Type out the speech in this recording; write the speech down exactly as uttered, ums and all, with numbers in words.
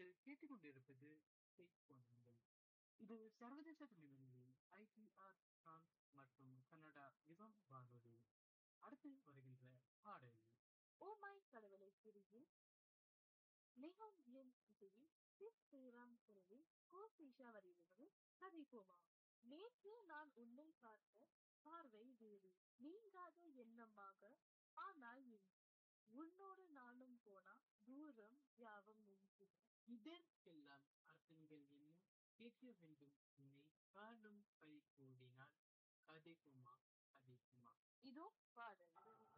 கேட்டுக்கொண்டிருப்பது செய்திக்கோணங்கள். இது சர்வதேச தமிழ்வழி ஐடிஆர் பிரான்ஸ் மற்றும் கனடா யுகம் வானொலி. அடுத்து வருகின்ற பாடல் ஓமாய் கடவுளை பிரிவில் மிகவும் என் இசையில் சித் ஸ்ரீராம் குரலில் கோ ஸ்ரீஷா வரியிலிருந்து கதை போமா. நேற்று நான் உன்னை பார்த்த பார்வை வேறு, நீங்காத எண்ணமாக. ஆனால் இன்று உன்னோடு நானும் போனா தூரம் யாவும் நின்று. இதற்கெல்லாம் அர்த்தங்கள் என்ன? கேட்க வேண்டும் உன்னை காணும் கை கூடினால் கதைக்குமா கதைக்குமா. இதோ பாடல்.